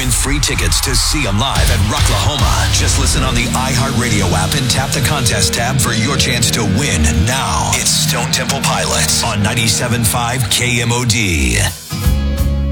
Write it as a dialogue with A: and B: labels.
A: Win free tickets to see them live at Rocklahoma. Just listen on the iHeartRadio app and tap the contest tab for your chance to win now. It's Stone Temple Pilots on 97.5 KMOD.